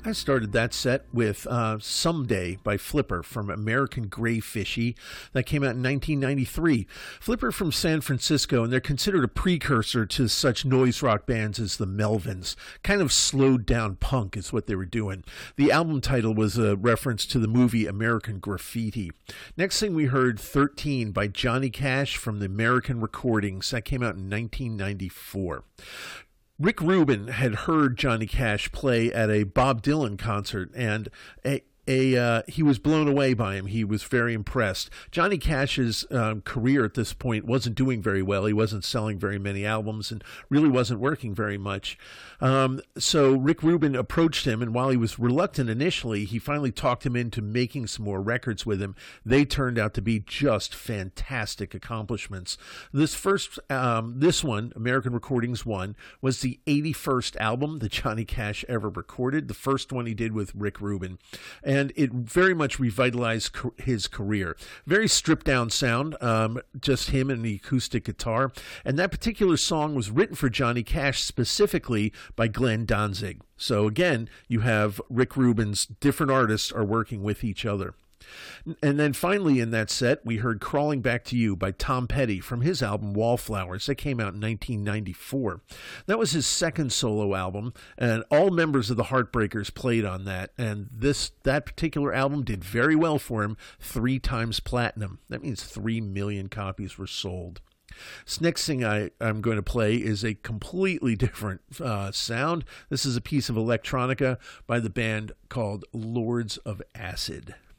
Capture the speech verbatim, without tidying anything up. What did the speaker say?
I started that set with uh, Someday by Flipper from American Greyfishy. That came out in nineteen ninety-three. Flipper from San Francisco, and they're considered a precursor to such noise rock bands as the Melvins. Kind of slowed down punk is what they were doing. The album title was a reference to the movie American Graffiti. Next thing we heard, thirteen by Johnny Cash from the American Recordings. That came out in nineteen ninety-four. Rick Rubin had heard Johnny Cash play at a Bob Dylan concert, and a, a uh, he was blown away by him. He was very impressed. Johnny Cash's um, career at this point wasn't doing very well. He wasn't selling very many albums and really wasn't working very much. Um, so Rick Rubin approached him, and while he was reluctant initially, he finally talked him into making some more records with him. They turned out to be just fantastic accomplishments. This first, um, this one, American Recordings one, was the eighty-first album that Johnny Cash ever recorded, the first one he did with Rick Rubin, and it very much revitalized co- his career. Very stripped-down sound, um, just him and the acoustic guitar, and that particular song was written for Johnny Cash specifically by Glenn Danzig. So again, you have Rick Rubin's different artists are working with each other. And then finally in that set, we heard Crawling Back to You by Tom Petty from his album Wallflowers. That came out in nineteen ninety-four. That was his second solo album, and all members of the Heartbreakers played on that. And this that particular album did very well for him, three times platinum. That means three million copies were sold. This next thing I, I'm going to play is a completely different uh, sound. This is a piece of electronica by the band called Lords of Acid.